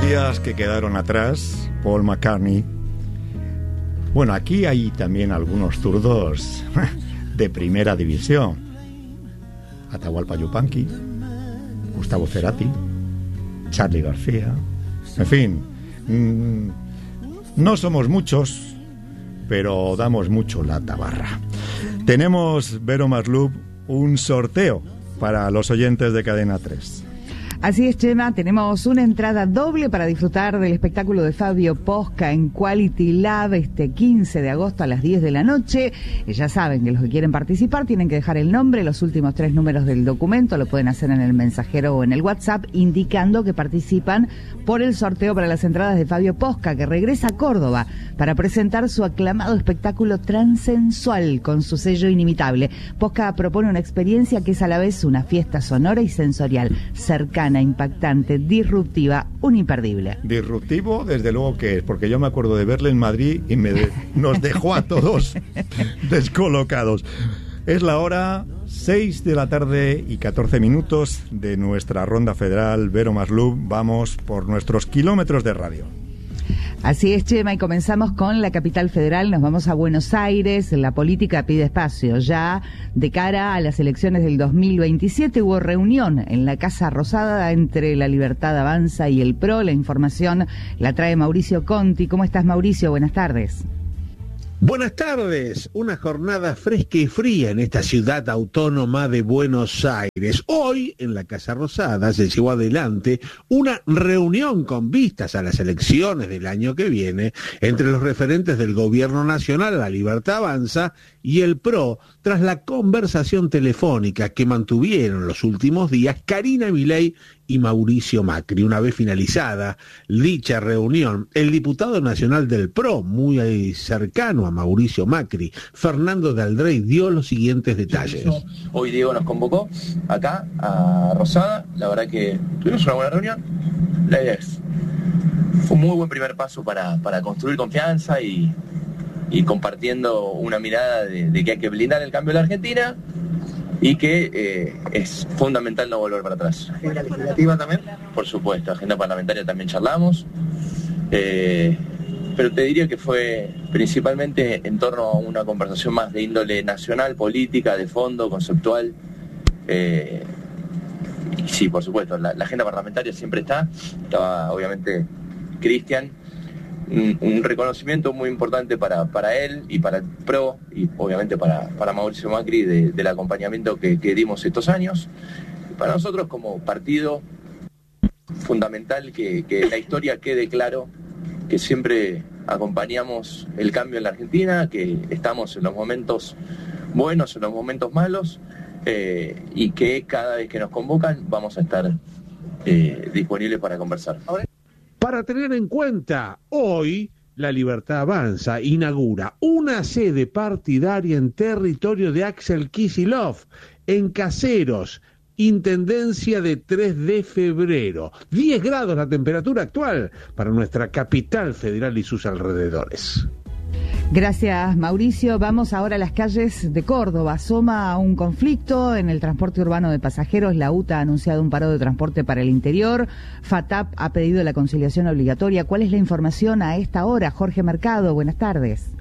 días que quedaron atrás, Paul McCartney. Bueno, aquí hay también algunos zurdos de primera división. Atahualpa Yupanqui, Gustavo Cerati, Charly García. En fin, no somos muchos, pero damos mucho la tabarra. Tenemos, Vero Maslub, un sorteo para los oyentes de Cadena 3. Así es, Chema, tenemos una entrada doble para disfrutar del espectáculo de Fabio Posca en Quality Lab este 15 de agosto a las 10 de la noche. Ya saben que los que quieren participar tienen que dejar el nombre, los últimos 3 números del documento, lo pueden hacer en el mensajero o en el WhatsApp, indicando que participan por el sorteo para las entradas de Fabio Posca, que regresa a Córdoba para presentar su aclamado espectáculo Transensual con su sello inimitable. Posca propone una experiencia que es a la vez una fiesta sonora y sensorial, cercana, impactante, disruptiva, un imperdible. Disruptivo, desde luego que es, porque yo me acuerdo de verle en Madrid y nos dejó a todos descolocados. Es la hora 6 de la tarde y 14 minutos de nuestra ronda federal. Vero Maslub, vamos por nuestros kilómetros de radio. Así es, Chema, y comenzamos con la capital federal, nos vamos a Buenos Aires. La política pide espacio. Ya de cara a las elecciones del 2027 hubo reunión en la Casa Rosada entre La Libertad Avanza y el PRO. La información la trae Mauricio Conti. ¿Cómo estás, Mauricio? Buenas tardes. Buenas tardes, una jornada fresca y fría en esta ciudad autónoma de Buenos Aires. Hoy, en la Casa Rosada, se llevó adelante una reunión con vistas a las elecciones del año que viene entre los referentes del Gobierno Nacional, La Libertad Avanza, y el PRO, tras la conversación telefónica que mantuvieron los últimos días Karina Milei y Mauricio Macri. Una vez finalizada dicha reunión, el diputado nacional del PRO, muy cercano a Mauricio Macri, Fernando de Aldrey, dio los siguientes detalles. Hoy Diego nos convocó acá a Rosada, la verdad que tuvimos una buena reunión. La idea fue un muy buen primer paso para construir confianza y compartiendo una mirada de que hay que blindar el cambio de la Argentina y que es fundamental no volver para atrás. ¿Agenda legislativa también? Por supuesto, agenda parlamentaria también charlamos, pero te diría que fue principalmente en torno a una conversación más de índole nacional, política, de fondo, conceptual. Y sí, por supuesto, la agenda parlamentaria siempre estaba obviamente Cristian. Un reconocimiento muy importante para él y para el PRO y obviamente para Mauricio Macri del acompañamiento que dimos estos años. Para nosotros como partido, fundamental que la historia quede claro que siempre acompañamos el cambio en la Argentina, que estamos en los momentos buenos, en los momentos malos, y que cada vez que nos convocan vamos a estar disponibles para conversar. Para tener en cuenta, hoy La Libertad Avanza inaugura una sede partidaria en territorio de Axel Kicillof, en Caseros, Intendencia de 3 de febrero. 10 grados la temperatura actual para nuestra capital federal y sus alrededores. Gracias, Mauricio. Vamos ahora a las calles de Córdoba. Asoma un conflicto en el transporte urbano de pasajeros. La UTA ha anunciado un paro de transporte para el interior. FATAP ha pedido la conciliación obligatoria. ¿Cuál es la información a esta hora? Jorge Mercado, buenas tardes.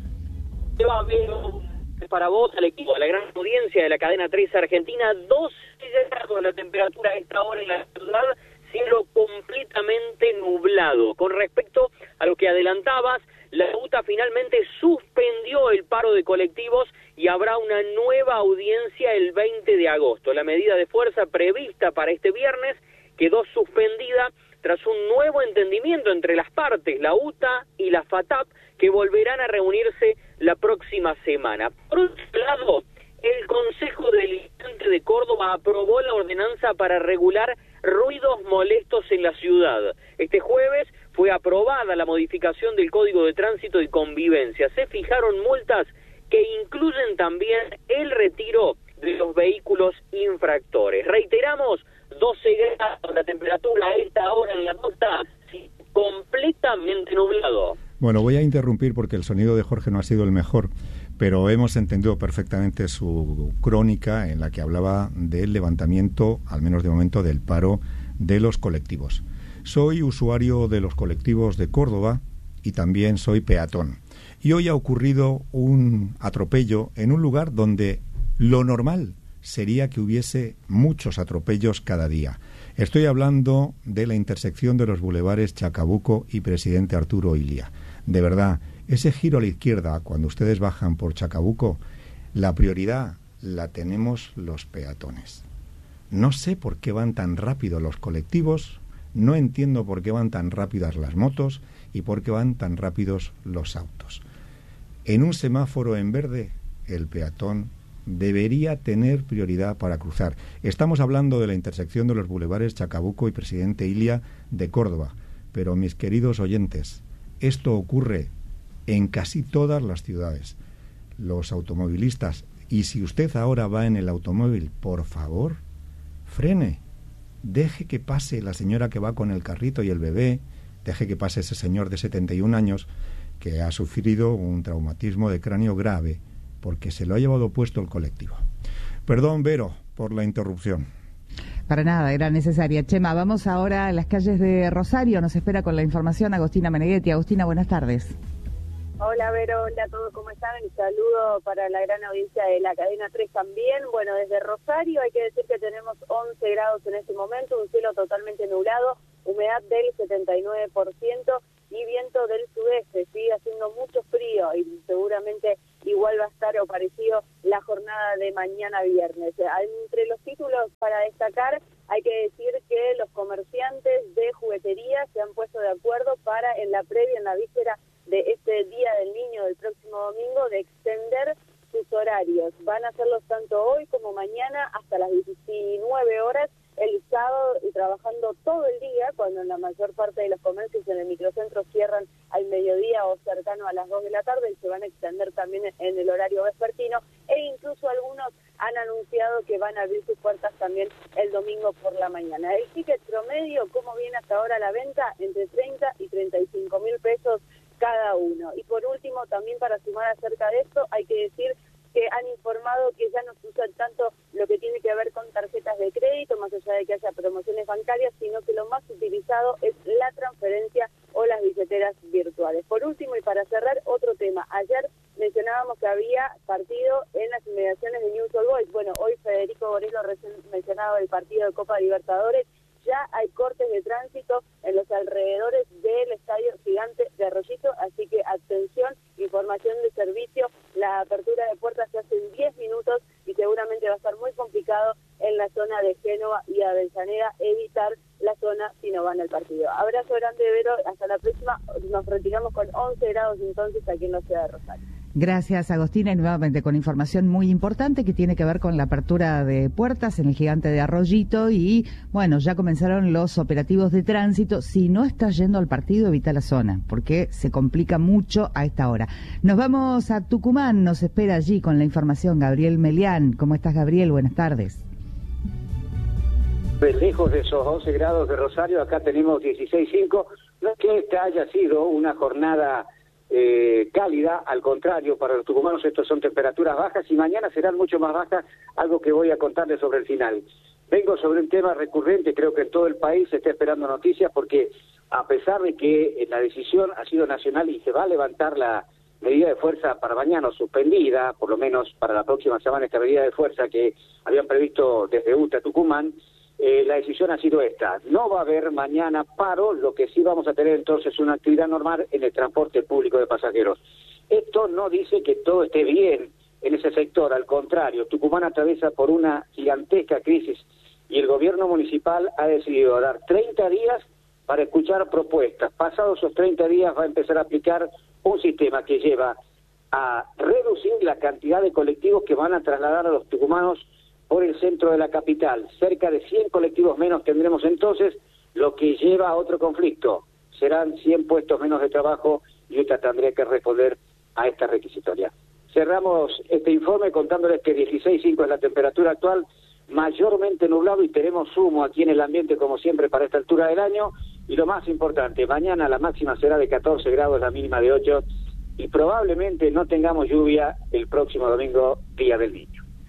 Para vos, al equipo, a la gran audiencia de la cadena 3 Argentina, 12 grados la temperatura a esta hora en la ciudad, cielo completamente nublado. Con respecto a lo que adelantabas, la UTA finalmente suspendió el paro de colectivos y habrá una nueva audiencia el 20 de agosto. La medida de fuerza prevista para este viernes quedó suspendida tras un nuevo entendimiento entre las partes, la UTA y la FATAP, que volverán a reunirse la próxima semana. Por otro lado, el Consejo Deliberante de Córdoba aprobó la ordenanza para regular ruidos molestos en la ciudad. Este jueves fue aprobada la modificación del Código de Tránsito y Convivencia. Se fijaron multas que incluyen también el retiro de los vehículos infractores. Reiteramos, 12 grados la temperatura a esta hora en la costa, completamente nublado. Bueno, voy a interrumpir porque el sonido de Jorge no ha sido el mejor, pero hemos entendido perfectamente su crónica en la que hablaba del levantamiento, al menos de momento, del paro de los colectivos. Soy usuario de los colectivos de Córdoba y también soy peatón. Y hoy ha ocurrido un atropello en un lugar donde lo normal sería que hubiese muchos atropellos cada día. Estoy hablando de la intersección de los bulevares Chacabuco y Presidente Arturo Illia. De verdad, ese giro a la izquierda, cuando ustedes bajan por Chacabuco, la prioridad la tenemos los peatones. No sé por qué van tan rápido los colectivos, no entiendo por qué van tan rápidas las motos y por qué van tan rápidos los autos. En un semáforo en verde, el peatón debería tener prioridad para cruzar. Estamos hablando de la intersección de los bulevares Chacabuco y Presidente Illia de Córdoba, pero mis queridos oyentes, esto ocurre en casi todas las ciudades. Los automovilistas, y si usted ahora va en el automóvil, por favor, frene, deje que pase la señora que va con el carrito y el bebé, deje que pase ese señor de 71 años que ha sufrido un traumatismo de cráneo grave porque se lo ha llevado puesto el colectivo. Perdón, Vero, por la interrupción. Para nada, era necesaria. Chema, vamos ahora a las calles de Rosario. Nos espera con la información Agostina Meneghetti. Agostina, buenas tardes. Hola, Vero, hola a todos, ¿cómo están? Un saludo para la gran audiencia de la cadena 3 también. Bueno, desde Rosario hay que decir que tenemos 11 grados en este momento, un cielo totalmente nublado, humedad del 79% y viento del sudeste. Sigue haciendo mucho frío y seguramente igual va a estar o parecido la jornada de mañana viernes. Entre los títulos para destacar, hay que decir que los comerciantes de juguetería se han puesto de acuerdo para en la previa, en la víspera de este Día del Niño del próximo domingo, de extender sus horarios. Van a hacerlos tanto hoy como mañana hasta las 19 horas, el sábado, y trabajando todo el día, cuando en la mayor parte de los comercios en el microcentro cierran al mediodía o cercano a las 2 de la tarde, y se van a extender también en el horario vespertino, e incluso algunos han anunciado que van a abrir sus puertas también el domingo por la mañana. El ticket promedio, ¿cómo viene hasta ahora la venta? Entre 30 y 35 mil pesos cada uno. Y por último, también para sumar acerca de esto, hay que decir que han informado que ya no se usa tanto lo que tiene que ver con tarjetas de crédito, más allá de que haya promociones bancarias, sino que lo más utilizado es la transferencia o las billeteras virtuales. Por último, y para cerrar, otro tema. Ayer mencionábamos que había partido en las inmediaciones de Newell's Old Boys. Bueno, hoy Federico Borello recién mencionado el partido de Copa Libertadores. Ya hay cortes de tránsito en los alrededores del Estadio Gigante de Arroyito, así que atención, información de servicio, la apertura de puertas se hace en 10 minutos y seguramente va a estar muy complicado en la zona de Génova y Avellaneda evitar la zona si no van al partido. Abrazo grande, Vero, hasta la próxima. Nos retiramos con 11 grados entonces aquí en la ciudad de Rosario. Gracias, Agostina, y nuevamente con información muy importante que tiene que ver con la apertura de puertas en el Gigante de Arroyito y, bueno, ya comenzaron los operativos de tránsito. Si no estás yendo al partido, evita la zona, porque se complica mucho a esta hora. Nos vamos a Tucumán, nos espera allí con la información Gabriel Melián. ¿Cómo estás, Gabriel? Buenas tardes. Pues lejos de esos 11 grados de Rosario, acá tenemos 16,5. No es que esta haya sido una jornada cálida, al contrario, para los tucumanos estos son temperaturas bajas y mañana serán mucho más bajas, algo que voy a contarles sobre el final. Vengo sobre un tema recurrente, creo que en todo el país se está esperando noticias porque a pesar de que la decisión ha sido nacional y se va a levantar la medida de fuerza para mañana, suspendida, por lo menos para la próxima semana, esta medida de fuerza que habían previsto desde UTA Tucumán, la decisión ha sido esta. No va a haber mañana paro, lo que sí vamos a tener entonces una actividad normal en el transporte público de pasajeros. Esto no dice que todo esté bien en ese sector, al contrario, Tucumán atraviesa por una gigantesca crisis y el gobierno municipal ha decidido dar 30 días para escuchar propuestas. Pasados esos 30 días va a empezar a aplicar un sistema que lleva a reducir la cantidad de colectivos que van a trasladar a los tucumanos por el centro de la capital. Cerca de 100 colectivos menos tendremos entonces, lo que lleva a otro conflicto. Serán 100 puestos menos de trabajo y UTA tendría que responder a esta requisitoria. Cerramos este informe contándoles que 16,5 es la temperatura actual, mayormente nublado y tenemos humo aquí en el ambiente como siempre para esta altura del año. Y lo más importante, mañana la máxima será de 14 grados, la mínima de 8 y probablemente no tengamos lluvia el próximo domingo, Día del Niño.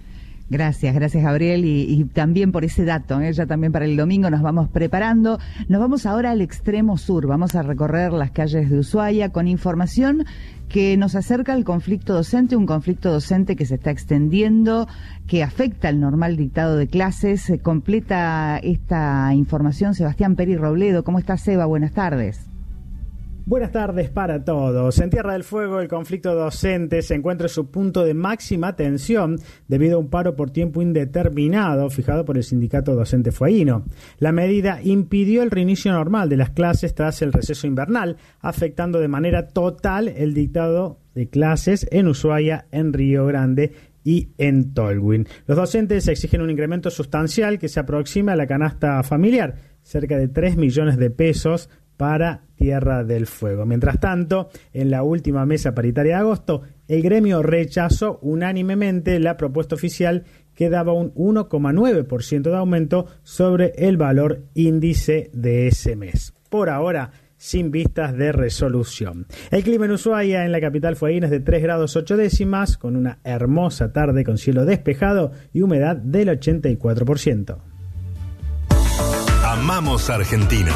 Gracias Gabriel y también por ese dato, ya también para el domingo nos vamos preparando. Nos vamos ahora al extremo sur, vamos a recorrer las calles de Ushuaia con información que nos acerca al conflicto docente, un conflicto docente que se está extendiendo, que afecta el normal dictado de clases. Completa esta información Sebastián Peri Robledo. ¿Cómo está, Seba? Buenas tardes. Buenas tardes para todos. En Tierra del Fuego, el conflicto docente se encuentra en su punto de máxima tensión debido a un paro por tiempo indeterminado fijado por el sindicato docente fueguino. La medida impidió el reinicio normal de las clases tras el receso invernal, afectando de manera total el dictado de clases en Ushuaia, en Río Grande y en Tolwyn. Los docentes exigen un incremento sustancial que se aproxima a la canasta familiar, cerca de 3 millones de pesos para Tierra del Fuego. Mientras tanto, en la última mesa paritaria de agosto, el gremio rechazó unánimemente la propuesta oficial que daba un 1,9% de aumento sobre el valor índice de ese mes. Por ahora, sin vistas de resolución. El clima en Ushuaia, en la capital fueguina, es de 3 grados 8 décimas, con una hermosa tarde con cielo despejado y humedad del 84%. Amamos Argentina.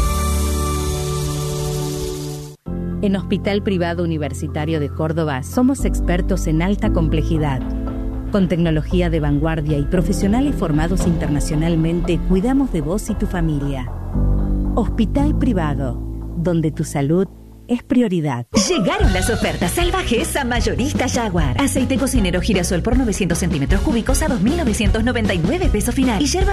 En Hospital Privado Universitario de Córdoba somos expertos en alta complejidad. Con tecnología de vanguardia y profesionales formados internacionalmente, cuidamos de vos y tu familia. Hospital Privado, donde tu salud es prioridad. Llegaron las ofertas salvajes a Mayorista Jaguar. Aceite cocinero girasol por 900 centímetros cúbicos a 2.999 pesos final. Y yerba